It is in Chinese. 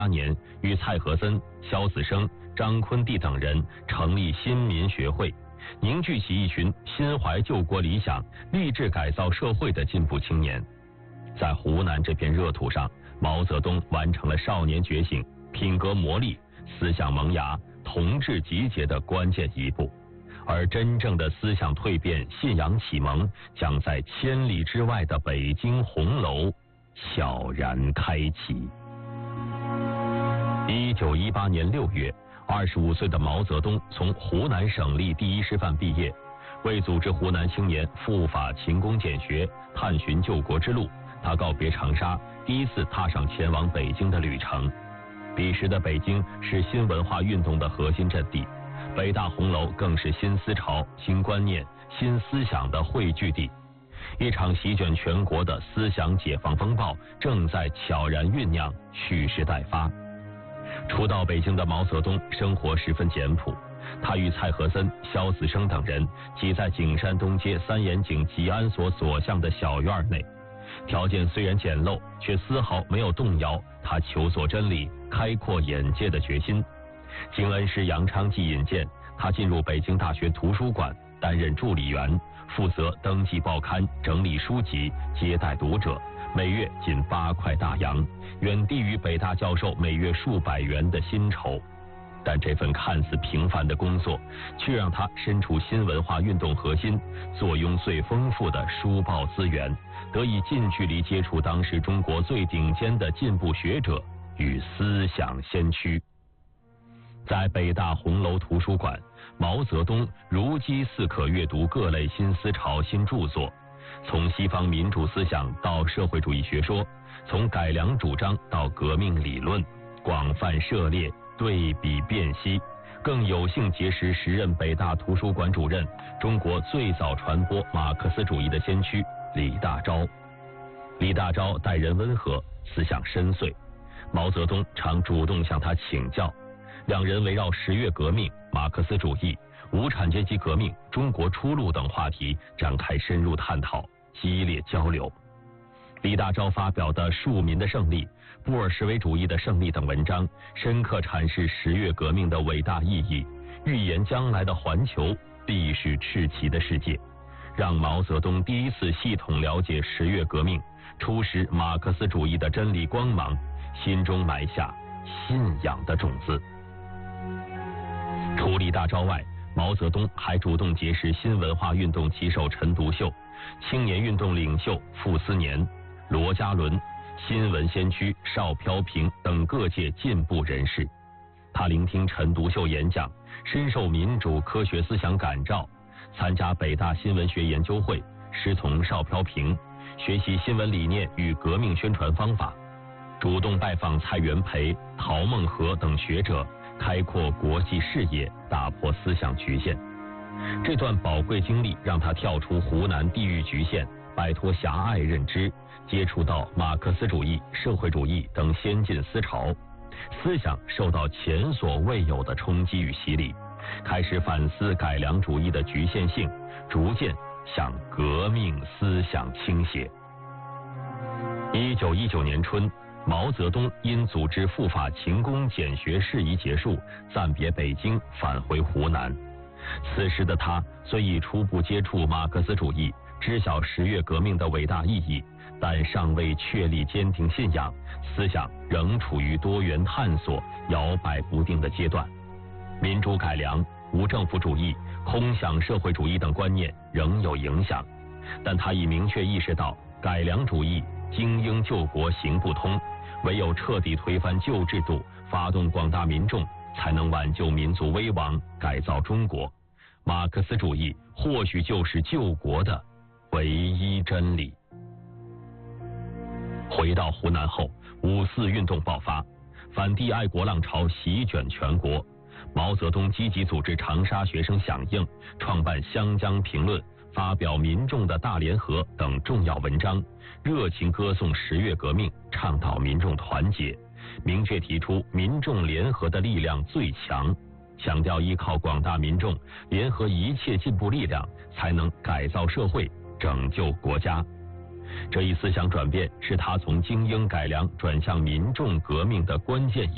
年，与蔡和森、萧子升、张坤地等人成立新民学会，凝聚起一群心怀救国理想、立志改造社会的进步青年。在湖南这片热土上，毛泽东完成了少年觉醒、品格磨砺、思想萌芽、同志集结的关键一步。而真正的思想蜕变、信仰启蒙，将在千里之外的北京红楼悄然开启。1918年6月，25岁的毛泽东从湖南省立第一师范毕业，为组织湖南青年赴法勤工俭学、探寻救国之路，他告别长沙，第一次踏上前往北京的旅程。彼时的北京是新文化运动的核心阵地，北大红楼更是新思潮、新观念、新思想的汇聚地。一场席卷全国的思想解放风暴正在悄然酝酿，蓄势待发。初到北京的毛泽东生活十分简朴，他与蔡和森、萧子升等人挤在景山东街三眼井吉安所所向的小院内，条件虽然简陋，却丝毫没有动摇他求索真理、开阔眼界的决心。经恩师杨昌济引荐，他进入北京大学图书馆担任助理员，负责登记报刊、整理书籍、接待读者，每月仅8块大洋，远低于北大教授每月数百元的薪酬。但这份看似平凡的工作，却让他身处新文化运动核心，坐拥最丰富的书报资源，得以近距离接触当时中国最顶尖的进步学者与思想先驱。在北大红楼图书馆，毛泽东如饥似渴阅读各类新思潮、新著作，从西方民主思想到社会主义学说，从改良主张到革命理论，广泛涉猎，对比辨析，更有幸结识时任北大图书馆主任、中国最早传播马克思主义的先驱李大钊。李大钊待人温和，思想深邃，毛泽东常主动向他请教。两人围绕10月革命、马克思主义、无产阶级革命、中国出路等话题展开深入探讨，激烈交流。李大钊发表的《庶民的胜利》、《布尔什维主义的胜利》等文章，深刻阐释10月革命的伟大意义，预言将来的环球必是赤旗的世界，让毛泽东第一次系统了解10月革命，初识马克思主义的真理光芒，心中埋下信仰的种子。除李大钊外，毛泽东还主动结识新文化运动旗手陈独秀、青年运动领袖傅斯年、罗家伦、新闻先驱邵飘萍等各界进步人士。他聆听陈独秀演讲，深受民主科学思想感召，参加北大新闻学研究会，师从邵飘萍，学习新闻理念与革命宣传方法，主动拜访蔡元培、陶孟和等学者，开阔国际视野，打破思想局限。这段宝贵经历让他跳出湖南地域局限，摆脱狭隘认知，接触到马克思主义、社会主义等先进思潮，思想受到前所未有的冲击与洗礼，开始反思改良主义的局限性，逐渐向革命思想倾斜。1919年春，毛泽东因组织赴法勤工俭学事宜结束，暂别北京，返回湖南。此时的他虽已初步接触马克思主义，知晓10月革命的伟大意义，但尚未确立坚定信仰，思想仍处于多元探索、摇摆不定的阶段。民主改良、无政府主义、空想社会主义等观念仍有影响，但他已明确意识到改良主义精英救国行不通，唯有彻底推翻旧制度，发动广大民众，才能挽救民族危亡，改造中国。马克思主义或许就是救国的唯一真理。回到湖南后，5·4运动爆发，反帝爱国浪潮席卷全国。毛泽东积极组织长沙学生响应，创办《湘江评论》，发表《民众的大联合》等重要文章，热情歌颂10月革命，倡导民众团结，明确提出民众联合的力量最强，强调依靠广大民众联合一切进步力量，才能改造社会，拯救国家。这一思想转变是他从精英改良转向民众革命的关键